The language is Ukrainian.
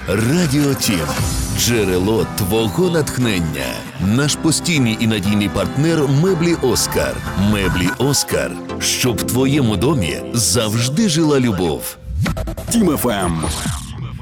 Радіо Тім. Джерело твого натхнення. Наш постійний і надійний партнер Меблі Оскар. Меблі Оскар. Щоб в твоєму домі завжди жила любов. Тім ФМ.